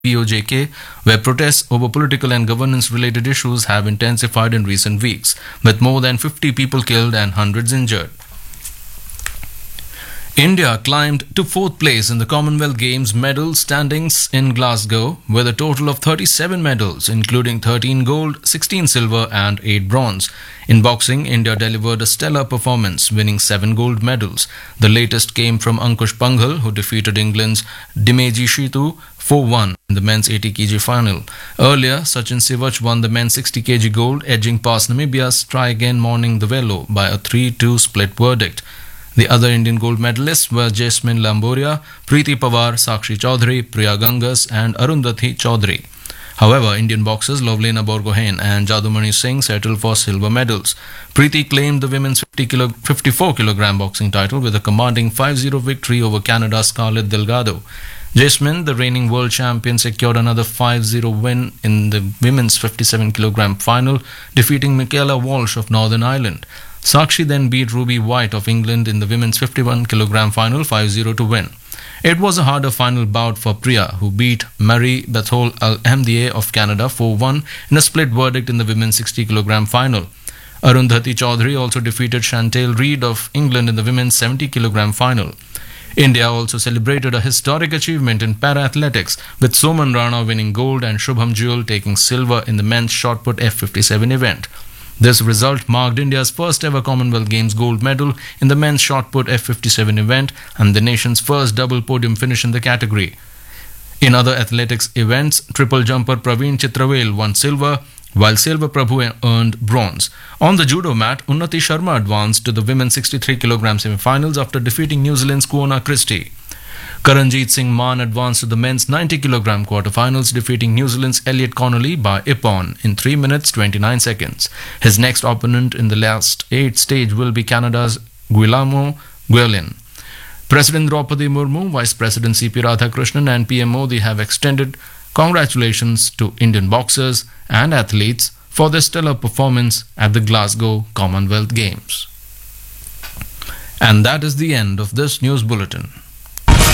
POJK, where protests over political and governance related issues have intensified in recent weeks, with more than 50 people killed and hundreds injured. India climbed to fourth place in the Commonwealth Games medal standings in Glasgow with a total of 37 medals, including 13 gold, 16 silver, and 8 bronze. In boxing, India delivered a stellar performance, winning 7 gold medals. The latest came from Ankush Panghal, who defeated England's Dimeji Shitu 4-1 in the men's 80 kg final. Earlier, Sachin Sivach won the men's 60 kg gold, edging past Namibia's Try Again Morning Develo by a 3-2 split verdict. The other Indian gold medalists were Jasmine Lamboria, Preeti Pawar, Sakshi Chaudhary, Priya Gangas and Arundhati Chaudhary. However, Indian boxers Lovlena Borgohain and Jadumani Singh settled for silver medals. Preeti claimed the women's 54 kg boxing title with a commanding 5-0 victory over Canada's Scarlett Delgado. Jasmine, the reigning world champion, secured another 5-0 win in the women's 57 kg final, defeating Michaela Walsh of Northern Ireland. Sakshi then beat Ruby White of England in the women's 51 kg final 5-0 to win. It was a harder final bout for Priya, who beat Marie Bethol Al-Hamdieh of Canada 4-1 in a split verdict in the women's 60 kg final. Arundhati Chaudhary also defeated Chantal Reid of England in the women's 70 kg final. India also celebrated a historic achievement in para-athletics, with Soman Rana winning gold and Shubham Jewel taking silver in the men's shot put F57 event. This result marked India's first ever Commonwealth Games gold medal in the men's shot put F57 event and the nation's first double podium finish in the category. In other athletics events, triple jumper Praveen Chitravel won silver, while Silva Prabhu earned bronze. On the judo mat, Unnati Sharma advanced to the women's 63 kg semi-finals after defeating New Zealand's Kuona Christie. Karanjit Singh Mann advanced to the men's 90 kg quarterfinals, defeating New Zealand's Elliot Connolly by Ippon in 3 minutes 29 seconds. His next opponent in the last 8 stage will be Canada's Guillermo Guellin. President Draupadi Murmu, Vice President C.P. Radhakrishnan and PM Modi have extended congratulations to Indian boxers and athletes for their stellar performance at the Glasgow Commonwealth Games. And that is the end of this news bulletin.